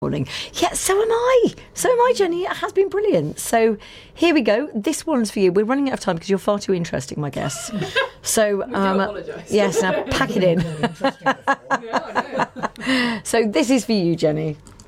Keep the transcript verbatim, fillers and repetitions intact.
morning. Yeah, so am I. So am I, Jenny. It has been brilliant. So here we go. This one's for you. We're running out of time because you're far too interesting, my guests. So, um, yes, now pack it in. So this is for you, Jenny.